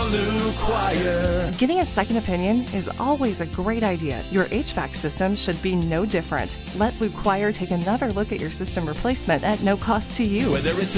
Lou Choir. Getting a second opinion is always a great idea. Your HVAC system should be no different. Let Lou Choir take another look at your system replacement at no cost to you. Whether it's